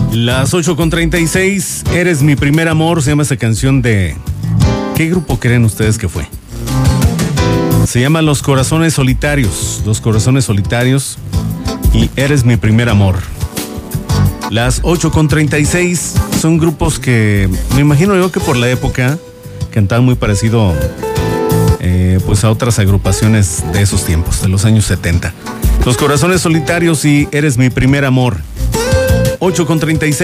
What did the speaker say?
Las 8:36, Eres mi primer amor, se llama esta canción de... ¿Qué grupo creen ustedes que fue? Se llama Los Corazones Solitarios, Los Corazones Solitarios y Eres mi primer amor. Las 8:36 son grupos que me imagino yo que por la época cantaban muy parecido pues a otras agrupaciones de esos tiempos, de los años 70. Los Corazones Solitarios y Eres mi primer amor. 8:36.